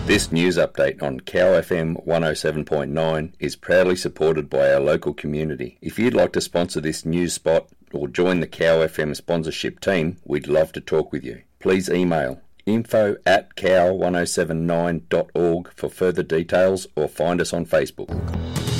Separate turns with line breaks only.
This news update on Cow FM 107.9 is proudly supported by our local community. If you'd like to sponsor this news spot or join the Cow FM sponsorship team, we'd love to talk with you. Please email info@cow1079.org for further details or find us on Facebook.